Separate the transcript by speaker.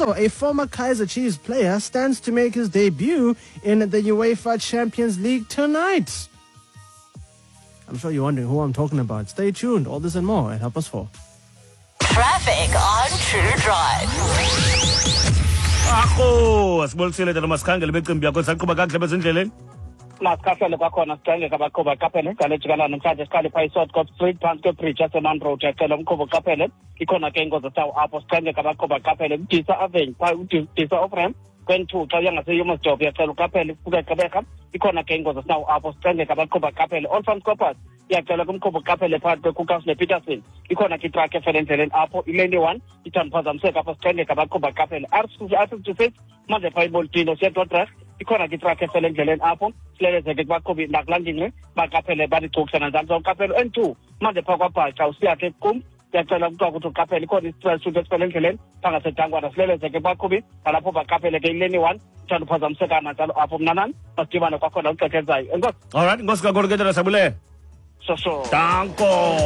Speaker 1: Also, a former Kaizer Chiefs player stands to make his debut in the UEFA Champions League tonight. I'm sure you're wondering who I'm talking about. Stay tuned. All this and more at 4:30.
Speaker 2: Traffic on True Drive.
Speaker 3: Asibolisile tena masikhangele becimbi yakho saqhuba kakuhle bezindleleni.
Speaker 4: Masikhahlele kwakhona sicenge kabaqhuba qaphele ngale jikana namhlanje sikhale pha iSouthcourt Street phansi kwebridge yaseMount Road yacela umqhubo qaphele ikhona ke ingozi tawo apho sicenge kabaqhuba qaphele uDisa Avenue pha uDisa Ofrem kwen2 xa uyangaseyoma stop yacela uqaphele kuke Gqeberha ikhona ke ingozi tawo apho sicenge kabaqhuba qaphele All Farms Corpus yacela kumqhubo qaphele phakathi kweKukasile Peterson ikhona ke truck efele endleleni apho ilane 1 ithandiphazamiseka apho sicenge kabaqhuba qaphele R56 manje pha iBoltino siyadodress ikhona ke truck efele endleleni apho silelezeke kubaqhubi nakulandingwe baqaphele balixoxana njalo soqaphele N2 manje pha kwaBhaca usiyakhe kum siyacela kuthiwa ukuthi uqaphele ikhona isithuthi esifele endleleni phangasedangwana silelezeke kubaqhubi nalapho baqaphele ke ilane 1 uthanda uphazamisekana njalo apho mnanani masidibane kwakhona uqeqezayo enkosi.
Speaker 3: Alright, inkosi kakhulu ke tata Sabule.
Speaker 4: So
Speaker 3: Danko.